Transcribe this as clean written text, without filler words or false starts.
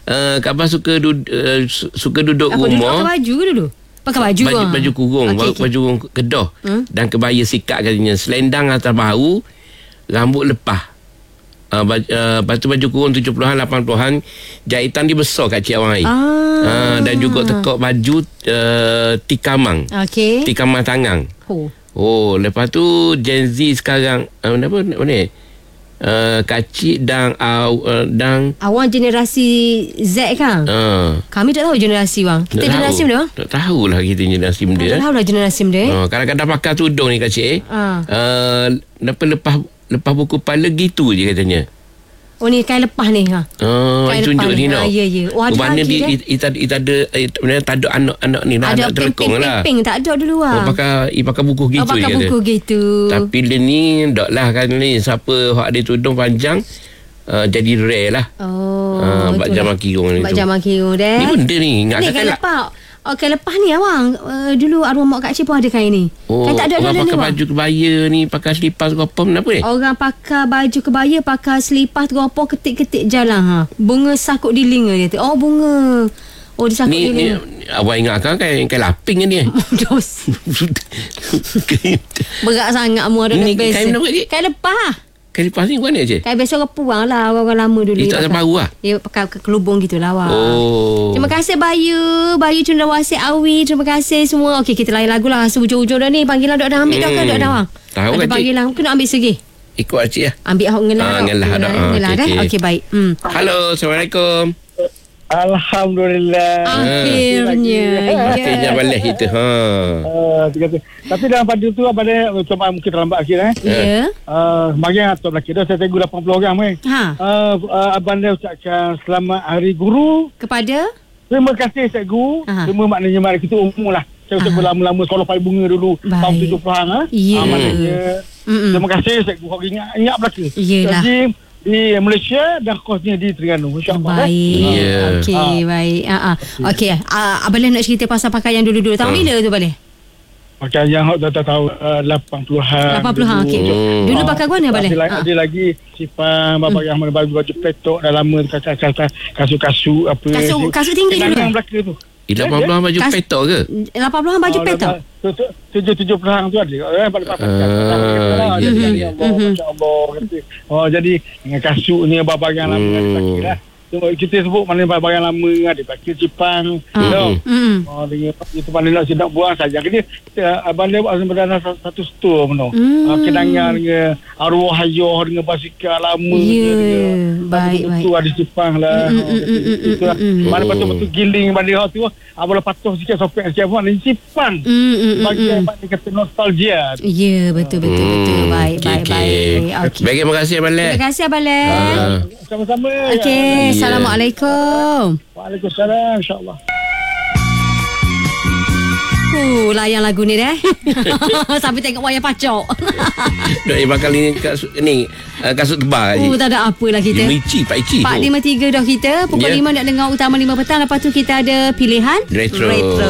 Kak Abah suka duduk apa, rumah. Pakai baju dulu. Pakai baju Baju kurung, baju kurung Kedah. Dan kebaya sikat katanya. Selendang atas bahu, rambut lepas. Lepas tu baju kurung 70-an 80-an, jahitan dia besar kat cik awang air. Dan juga tekak baju tikamang. Tikamang tangan. Lepas tu Gen Z sekarang apa ni? Kacik dan awang generasi Z kan? Kami tak tahu generasi bang. Kita generasi benda bang? Tak tahulah kita generasi benda. Tak tahulah generasi benda. Kadang-kadang pakai tudung ni kacik. Lepas buku kepala gitu je katanya. Oh ni kain lepas ni ha. Tunjuk ni tau. Ya. Mana dia tak ada anak-anak ni ada anak terkong lah. Ping tak ada dulu lah. Pakai buku gitu pakai buku gitu. Tapi dia ni tak lah kan ni. Siapa hak dia tudung panjang jadi rare lah. Bak Jamal Kirung ni tu. Bak Jamal Kirung deh. Ni benda ni ingatkan kain lepas. Kain lepas ni awang. Dulu arwah mak kak cik pun ada kain ni. Kain tak ada orang ni pakai baju kebaya ni, pakai selipas ke apa, kenapa ni? Orang pakai baju kebaya, pakai selipas ke apa, ketik-ketik jalan Bunga sakut di linga dia tu. Bunga. Dia sakut di linga. Ni awak ingatkan kain laping ni. Dos. Berat sangat mu ada best. Kain apa ni? Kain lepas. Kain lepas ni mana je? Kain biasa orang puang lah, orang lama dulu. Tak separuh lah? Dia pakai kelubung gitulah awak. Terima kasih Bayu Cendrawasih Awi. Terima kasih semua. Okey, kita layan lagu lah. Hujung-hujung dah ni. Panggilan dok dah ambil dah ke? Dok dah bang? Tahu kan cik? Panggilan kena ambil segi. Ikut cik lah. Ambil awak ngelah. Ngelah dah. Okey, baik. Halo, Assalamualaikum. Alhamdulillah. Akhirnya balik kita. Tapi dalam pada tu abang dia coba mungkin terlambat akhir bagian atau belakang dah saya tengok 80 orang abang dia ucapkan selamat hari guru kepada terima kasih cikgu. Semua maknanya mari kita umum lah. Saya ucapkan lama-lama sekolah Pai Bunga dulu tahun 70-an maknanya terima kasih cikgu. Kau ingat belakang. Jadi di Malaysia dan kosnya di Terengganu, insya-Allah. Baik. Okey, baik. Okey, abang nak cerita pasal pakaian dulu-dulu. Tahun bila tu boleh? Pakaian hok tak tahu 80-an. 80-an okey. Dulu pakai mana boleh? Ada lagi sipang bapa yang baju petok dah lama kasut-kasut apa. Kasut tinggi dulu. Yang belakang tu. 80-an baju petok ke? 80-an baju petok. 70-an tu ada. Jadi dengan kasut ni barang lama lagi lah. Kita sebut mana barang lama ada pakai Jepang dengan itu mana nak sedap buang saja. Jadi abang dia buat sebenarnya satu store penuh kenangan dengan arwah ayah dengan basikal lama baik itu ada Jepang lah. Mana betul-betul giling pada hak tu abang patuh sikit sopek sikit mana Jepang bagi abang dia kata nostalgia. Betul baik. Baik, terima kasih abang Leh. Terima kasih abang Leh. Sama-sama. Okey, Assalamualaikum. Waalaikumsalam, insya-Allah. Layan lagu ni deh. Sampai tengok wayang pacok. Dok bakal ni kasut tebal je. Tak ada apa lah kita. Pak Ici. 453 dah kita. Pukul 5 nak dengar utama 5 petang. Lepas tu kita ada pilihan Retro.